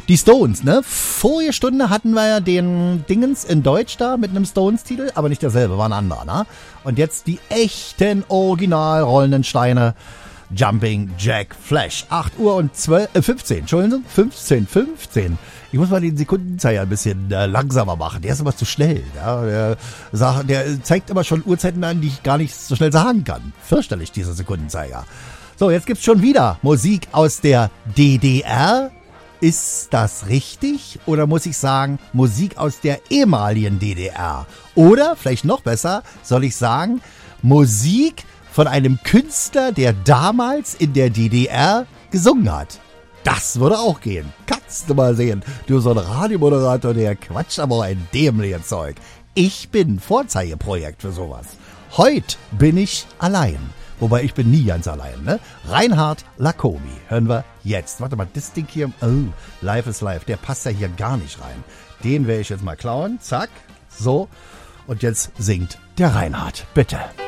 Die Stones, ne? Vorige Stunde hatten wir ja den Dingens in Deutsch da mit einem Stones-Titel, aber nicht derselbe, war ein anderer, ne? Und jetzt die echten original rollenden Steine. Jumping Jack Flash. 8 Uhr und 15, Entschuldigung, 15. Ich muss mal den Sekundenzeiger ein bisschen langsamer machen. Der ist immer zu schnell. Ja? Der zeigt immer schon Uhrzeiten an, die ich gar nicht so schnell sagen kann. Fürchterlich, dieser Sekundenzeiger. So, jetzt gibt's schon wieder Musik aus der DDR. Ist das richtig? Oder muss ich sagen, Musik aus der ehemaligen DDR? Oder, vielleicht noch besser, soll ich sagen, Musik von einem Künstler, der damals in der DDR gesungen hat. Das würde auch gehen. Kannst du mal sehen. Du, so ein Radiomoderator, der quatscht aber auch ein dämliches Zeug. Ich bin Vorzeigeprojekt für sowas. Heute bin ich allein. Wobei, ich bin nie ganz allein, ne? Reinhard Lacomi hören wir jetzt. Warte mal, das Ding hier, oh, Live is Live, der passt ja hier gar nicht rein. Den werde ich jetzt mal klauen. Zack, so. Und jetzt singt der Reinhard, bitte.